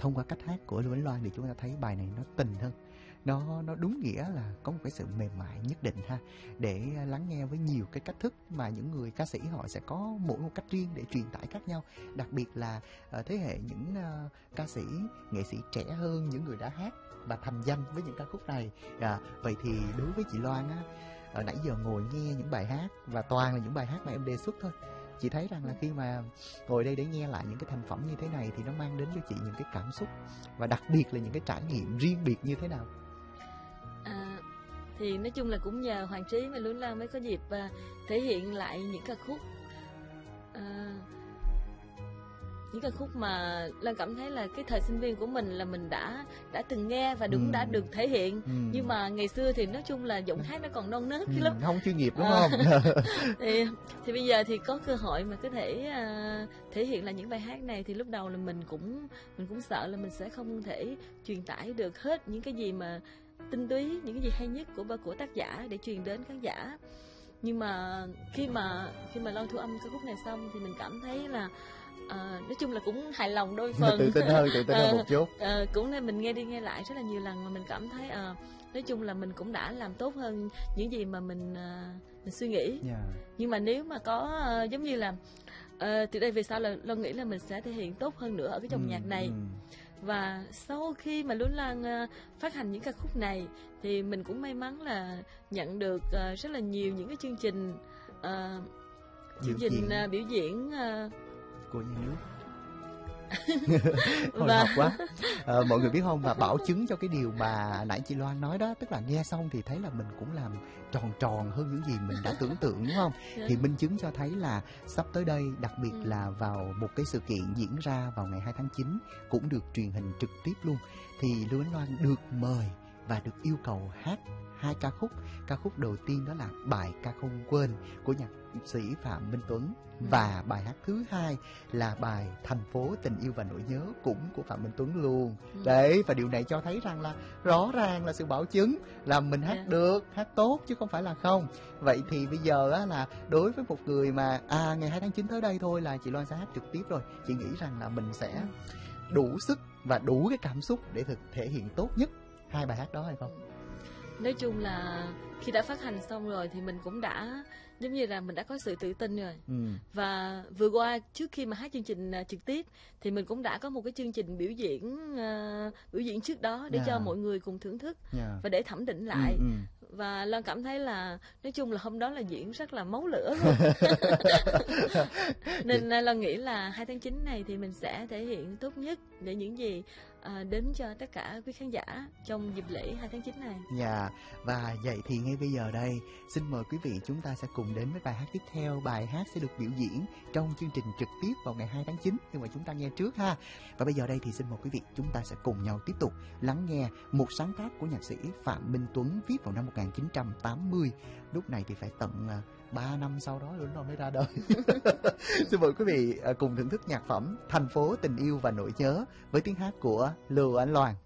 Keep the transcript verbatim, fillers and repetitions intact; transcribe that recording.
thông qua cách hát của Lưu Ánh Loan thì chúng ta thấy bài này nó tình hơn, nó nó đúng nghĩa là có một cái sự mềm mại nhất định ha, để lắng nghe với nhiều cái cách thức mà những người ca sĩ họ sẽ có mỗi một cách riêng để truyền tải khác nhau. Đặc biệt là uh, thế hệ những uh, ca sĩ nghệ sĩ trẻ hơn, những người đã hát và thành danh với những ca khúc này. À, vậy thì đối với chị Loan á, ở nãy giờ ngồi nghe những bài hát và toàn là những bài hát mà em đề xuất thôi, chị thấy rằng là khi mà ngồi đây để nghe lại những cái thành phẩm như thế này thì nó mang đến cho chị những cái cảm xúc và đặc biệt là những cái trải nghiệm riêng biệt như thế nào? À, thì nói chung là cũng nhờ Hoàng Trí và Lưu Ánh Loan mới có dịp uh, thể hiện lại những ca khúc uh, những ca khúc mà Lan cảm thấy là cái thời sinh viên của mình là mình đã đã từng nghe và đúng ừ. đã được thể hiện. ừ. Nhưng mà ngày xưa thì nói chung là giọng hát nó còn non nớt ừ. lắm, không chuyên nghiệp đúng à, không? thì thì bây giờ thì có cơ hội mà có thể uh, thể hiện lại những bài hát này, thì lúc đầu là mình cũng mình cũng sợ là mình sẽ không thể truyền tải được hết những cái gì mà tinh túy, những cái gì hay nhất của của tác giả để truyền đến khán giả. Nhưng mà khi mà khi mà Loan thu âm ca khúc này xong thì mình cảm thấy là À, nói chung là cũng hài lòng đôi phần. tự tin hơn, tự tin hơn à, một chút. À, cũng nên mình nghe đi nghe lại rất là nhiều lần mà mình cảm thấy à, nói chung là mình cũng đã làm tốt hơn những gì mà mình à, mình suy nghĩ. Yeah. Nhưng mà nếu mà có à, giống như là à, từ đây về sau là Loan nghĩ là mình sẽ thể hiện tốt hơn nữa ở cái dòng ừ, nhạc này. Ừ. Và sau khi mà Lưu Ánh Loan uh, phát hành những ca khúc này thì mình cũng may mắn là nhận được uh, rất là nhiều những cái chương trình uh, chương trình uh, biểu diễn uh, của nhà nước. Hồi hộp quá. À, mọi người biết không, và bảo chứng cho cái điều mà nãy chị Loan nói đó, tức là nghe xong thì thấy là mình cũng làm tròn tròn hơn những gì mình đã tưởng tượng, đúng không? Thì minh chứng cho thấy là sắp tới đây, đặc biệt ừ. là vào một cái sự kiện diễn ra vào ngày hai tháng chín cũng được truyền hình trực tiếp luôn, thì Lưu Ánh Loan được mời và được yêu cầu hát hai ca khúc. Ca khúc đầu tiên đó là bài Ca Không Quên của nhạc sĩ Phạm Minh Tuấn, ừ. và bài hát thứ hai là bài Thành Phố Tình Yêu và Nỗi Nhớ cũng của Phạm Minh Tuấn luôn. ừ. Đấy, và điều này cho thấy rằng là rõ ràng là sự bảo chứng là mình hát yeah. được, hát tốt chứ không phải là không. Vậy thì bây giờ á, là đối với một người mà à ngày hai tháng chín tới đây thôi là chị Loan sẽ hát trực tiếp rồi, chị nghĩ rằng là mình sẽ đủ sức và đủ cái cảm xúc để thực thể hiện tốt nhất hai bài hát đó hay không? Nói chung là khi đã phát hành xong rồi thì mình cũng đã giống như là mình đã có sự tự tin rồi. ừ. Và vừa qua trước khi mà hát chương trình uh, trực tiếp thì mình cũng đã có một cái chương trình biểu diễn uh, biểu diễn trước đó để yeah. cho mọi người cùng thưởng thức yeah. và để thẩm định lại. ừ, ừ. Và Loan cảm thấy là nói chung là hôm đó là diễn rất là máu lửa luôn. Nên uh, Loan nghĩ là hai tháng chín này thì mình sẽ thể hiện tốt nhất để những gì uh, đến cho tất cả quý khán giả trong dịp lễ hai tháng chín này. Dạ, yeah. Và vậy thì ngay bây giờ đây xin mời quý vị chúng ta sẽ cùng đến với bài hát tiếp theo. Bài hát sẽ được biểu diễn trong chương trình trực tiếp vào ngày hai tháng chín, nhưng mà chúng ta nghe trước ha. Và bây giờ đây thì xin mời quý vị chúng ta sẽ cùng nhau tiếp tục lắng nghe một sáng tác của nhạc sĩ Phạm Minh Tuấn viết vào năm một nghìn chín trăm tám mươi. Lúc này thì phải tận ba năm sau đó nữa nó mới ra đời. Xin mời quý vị cùng thưởng thức nhạc phẩm Thành Phố Tình Yêu và Nỗi Nhớ với tiếng hát của Lưu Ánh Loan.